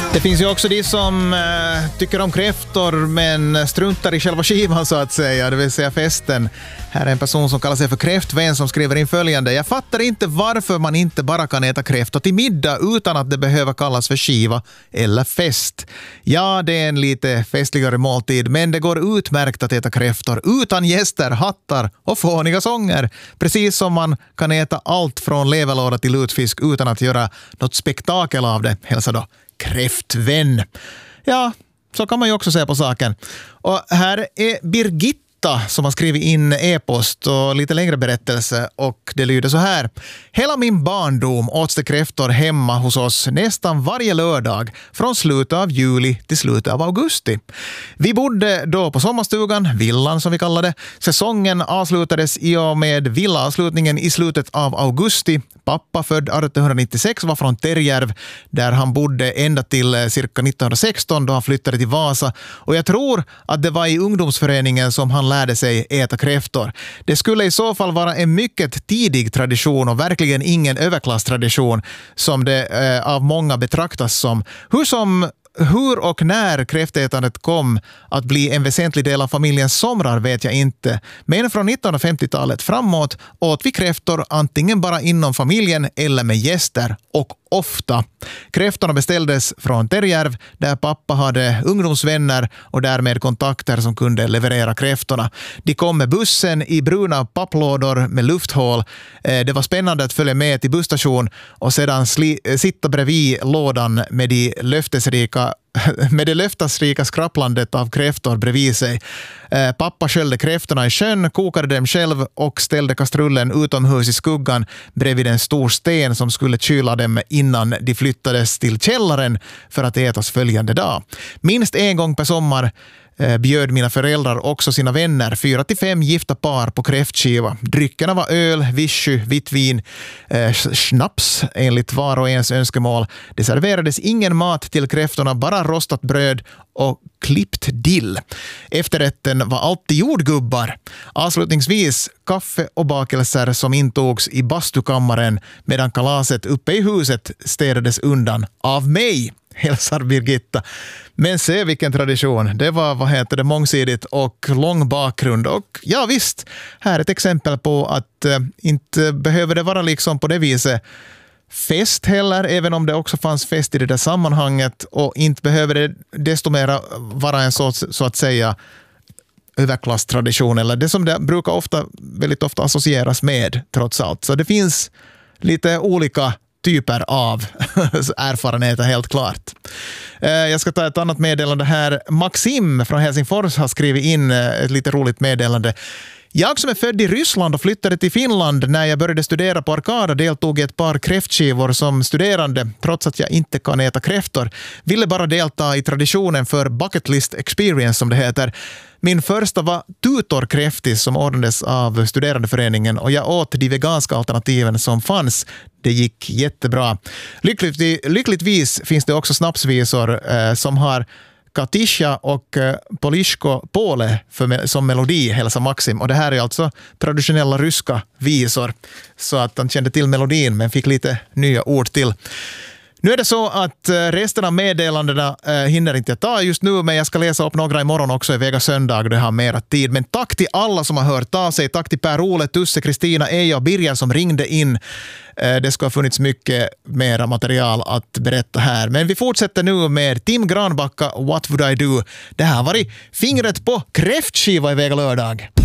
Det finns ju också de som tycker om kräftor men struntar i själva skivan så att säga, det vill säga festen. Här är en person som kallar sig för kräftvän som skriver in följande: jag fattar inte varför man inte bara kan äta kräftor till middag utan att det behöver kallas för skiva eller fest. Ja, det är en lite festligare måltid, men det går utmärkt att äta kräftor utan gäster, hattar och fåniga sånger. Precis som man kan äta allt från leverlåda till lutfisk utan att göra något spektakel av det. Hälsa då kräftvän. Ja, så kan man ju också säga på saken. Och här är Birgitta som har skrivit in e-post och lite längre berättelse, och det lyder så här: hela min barndom åts det kräftor hemma hos oss nästan varje lördag från slutet av juli till slutet av augusti. Vi bodde då på sommarstugan, villan som vi kallar det. Säsongen avslutades i och med villaavslutningen i slutet av augusti. Pappa, född 1896, var från Terjärv där han bodde ända till cirka 1916 då han flyttade till Vasa, och jag tror att det var i ungdomsföreningen som han lärde sig äta kräftor. Det skulle i så fall vara en mycket tidig tradition och verkligen ingen överklasstradition som det av många betraktas som. Hur och när kräftätandet kom att bli en väsentlig del av familjens somrar vet jag inte. Men från 1950-talet framåt åt vi kräftor antingen bara inom familjen eller med gäster, och ofta. Kräftorna beställdes från Terjärv där pappa hade ungdomsvänner och därmed kontakter som kunde leverera kräftorna. De kom med bussen i bruna papplådor med lufthål. Det var spännande att följa med till busstation och sedan sitta bredvid lådan med det löftesrika skrapplandet av kräftor bredvid sig. Pappa sköljde kräftorna i sjön, kokade dem själv och ställde kastrullen utomhus i skuggan bredvid en stor sten som skulle kyla dem innan de flyttades till källaren för att ätas följande dag. Minst en gång per sommar bjöd mina föräldrar också sina vänner, 4 till 5 gifta par, på kräftskiva. Dryckerna var öl, vichy, vitt vin, snaps enligt var och ens önskemål. Det serverades ingen mat till kräftorna, bara rostat bröd och klippt dill. Efterrätten var alltid jordgubbar. Avslutningsvis kaffe och bakelser som intogs i bastukammaren medan kalaset uppe i huset städades undan av mig. Hälsar Birgitta. Men se vilken tradition. Det var mångsidigt och lång bakgrund. Och ja visst, här är ett exempel på att inte behöver det vara liksom på det viset fest heller, även om det också fanns fest i det där sammanhanget, och inte behöver det desto mer vara en så att säga överklasstradition eller det som det brukar väldigt ofta associeras med trots allt. Så det finns lite olika typer av erfarenheter helt klart. Jag ska ta ett annat meddelande här. Maxim från Helsingfors har skrivit in ett lite roligt meddelande. Jag som är född i Ryssland och flyttade till Finland när jag började studera på Arkada deltog i ett par kräftskivor som studerande, trots att jag inte kan äta kräftor. Ville bara delta i traditionen för bucket list experience som det heter. Min första var tutorkräftis som ordnades av studerandeföreningen, och jag åt de veganska alternativen som fanns. Det gick jättebra. Lyckligtvis finns det också snapsvisor som har Katisha och Polishko Pole som melodi, hälsa Maxim. Och det här är alltså traditionella ryska visor. Så att han kände till melodin men fick lite nya ord till. Nu är det så att resten av meddelandena hinner inte jag ta just nu, men jag ska läsa upp några imorgon också i Vega söndag då jag har mera tid. Men tack till alla som har hört av sig. Tack till Per-Ole, Tusse, Kristina, Eja och Birger som ringde in. Det ska ha funnits mycket mera material att berätta här. Men vi fortsätter nu med Tim Granbacka, What Would I Do? Det här har varit fingret på kräftskiva i Vega lördag.